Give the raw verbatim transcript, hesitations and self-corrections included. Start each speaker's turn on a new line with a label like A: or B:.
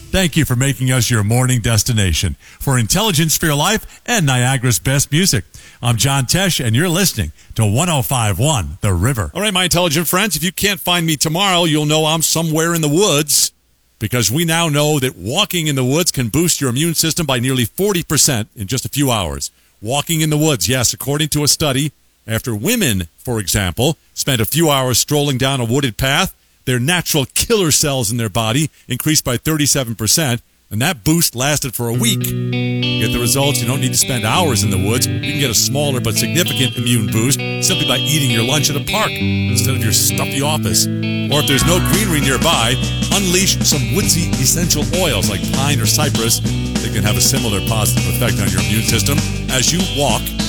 A: Thank you for making us your morning destination for intelligence for your life and Niagara's best music. I'm John Tesh, and you're listening to one oh five point one The River. All right, my intelligent friends, if you can't find me tomorrow, you'll know I'm somewhere in the woods, because we now know that walking in the woods can boost your immune system by nearly forty percent in just a few hours. Walking in the woods, yes, according to a study, after women, for example, spent a few hours strolling down a wooded path, their natural killer cells in their body increased by thirty-seven percent, and that boost lasted for a week. To get the results, you don't need to spend hours in the woods. You can get a smaller but significant immune boost simply by eating your lunch at a park instead of your stuffy office. Or if there's no greenery nearby, unleash some woodsy essential oils like pine or cypress. They can have a similar positive effect on your immune system as you walk